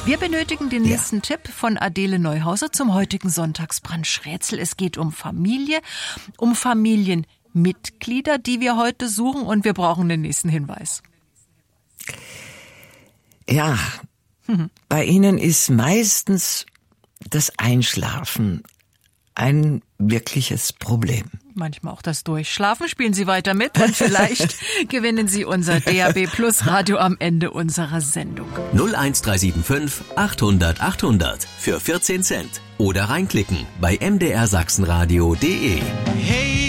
Wir benötigen den nächsten Tipp von Adele Neuhauser zum heutigen Sonntagsbrunch-Rätsel. Es geht um Familie, um Familienmitglieder, die wir heute suchen, und wir brauchen den nächsten Hinweis. Ja, bei Ihnen ist meistens das Einschlafen ein wirkliches Problem. Manchmal auch das Durchschlafen. Spielen Sie weiter mit und vielleicht gewinnen Sie unser DAB Plus Radio am Ende unserer Sendung. 01375 800 800 für 14 Cent. Oder reinklicken bei mdrsachsenradio.de. Hey.